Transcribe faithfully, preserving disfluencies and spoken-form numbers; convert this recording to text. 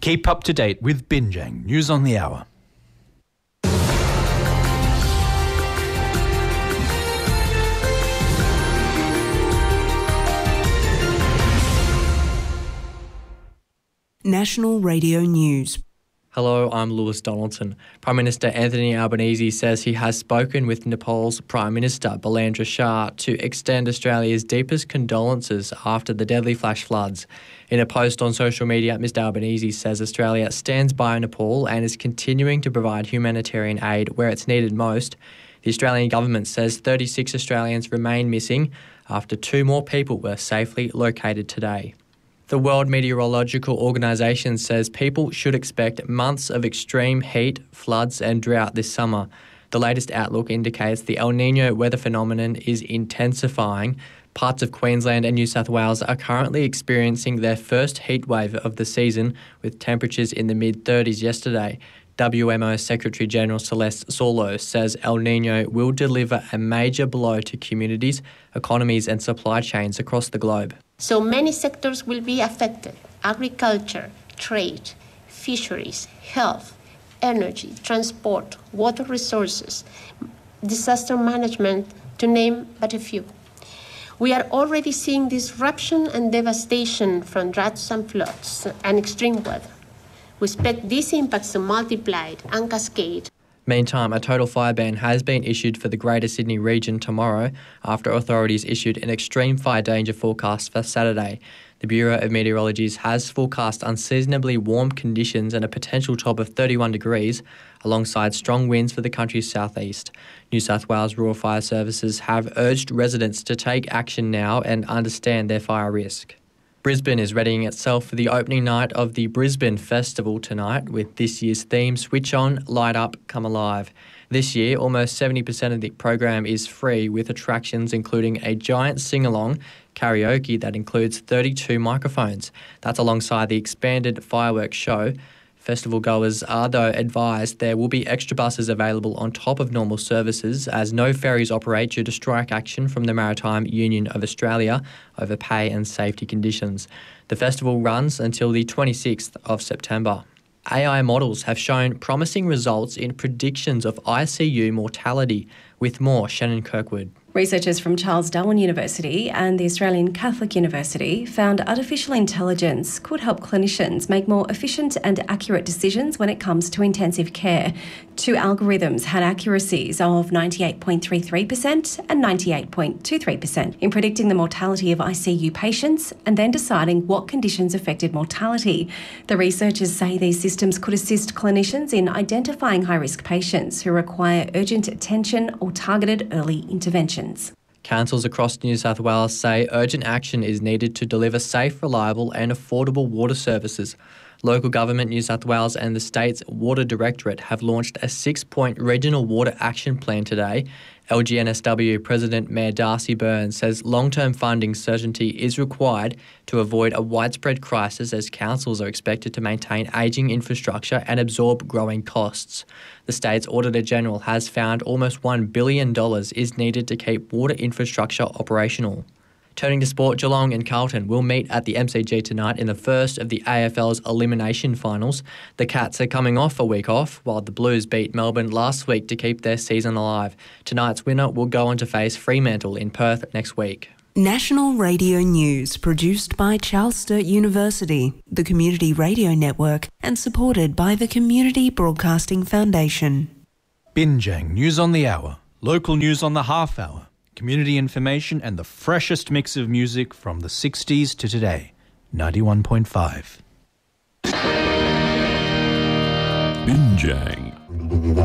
Keep up to date with Binjang News on the Hour. National Radio News. Hello, I'm Lewis Donaldson. Prime Minister Anthony Albanese says he has spoken with Nepal's Prime Minister Balandra Shah to extend Australia's deepest condolences after the deadly flash floods. In a post on social media, Mister Albanese says Australia stands by Nepal and is continuing to provide humanitarian aid where it's needed most. The Australian government says thirty-six Australians remain missing after two more people were safely located today. The World Meteorological Organization says people should expect months of extreme heat, floods and drought this summer. The latest outlook indicates the El Niño weather phenomenon is intensifying. Parts of Queensland and New South Wales are currently experiencing their first heat wave of the season, with temperatures in the mid-thirties yesterday. W M O Secretary-General Celeste Sorlo says El Niño will deliver a major blow to communities, economies and supply chains across the globe. So many sectors will be affected: agriculture, trade, fisheries, health, energy, transport, water resources, disaster management, to name but a few. We are already seeing disruption and devastation from droughts and floods and extreme weather. We expect these impacts to multiply and cascade. Meantime, a total fire ban has been issued for the Greater Sydney region tomorrow after authorities issued an extreme fire danger forecast for Saturday. The Bureau of Meteorology has forecast unseasonably warm conditions and a potential top of thirty-one degrees, alongside strong winds for the country's southeast. New South Wales Rural Fire Services have urged residents to take action now and understand their fire risk. Brisbane is readying itself for the opening night of the Brisbane Festival tonight, with this year's theme Switch On, Light Up, Come Alive. This year, almost seventy percent of the program is free, with attractions including a giant sing-along, karaoke that includes thirty-two microphones. That's alongside the expanded fireworks show. Festival goers are, though, advised there will be extra buses available on top of normal services, as no ferries operate due to strike action from the Maritime Union of Australia over pay and safety conditions. The festival runs until the twenty-sixth of September. A I models have shown promising results in predictions of I C U mortality. With more, Shannon Kirkwood. Researchers from Charles Darwin University and the Australian Catholic University found artificial intelligence could help clinicians make more efficient and accurate decisions when it comes to intensive care. Two algorithms had accuracies of ninety-eight point three three percent and ninety-eight point two three percent in predicting the mortality of I C U patients and then deciding what conditions affected mortality. The researchers say these systems could assist clinicians in identifying high-risk patients who require urgent attention or targeted early intervention. Councils across New South Wales say urgent action is needed to deliver safe, reliable and affordable water services. Local government New South Wales and the state's Water Directorate have launched a six-point regional water action plan today. L G N S W President Mayor Darcy Byrne says long-term funding certainty is required to avoid a widespread crisis, as councils are expected to maintain ageing infrastructure and absorb growing costs. The state's Auditor General has found almost one billion dollars is needed to keep water infrastructure operational. Turning to sport, Geelong and Carlton will meet at the M C G tonight in the first of the A F L's elimination finals. The Cats are coming off a week off, while the Blues beat Melbourne last week to keep their season alive. Tonight's winner will go on to face Fremantle in Perth next week. National Radio News, produced by Charles Sturt University, the Community Radio Network, and supported by the Community Broadcasting Foundation. Binjang News on the Hour, local news on the half hour, community information and the freshest mix of music from the sixties to today. ninety-one point five. Binjang.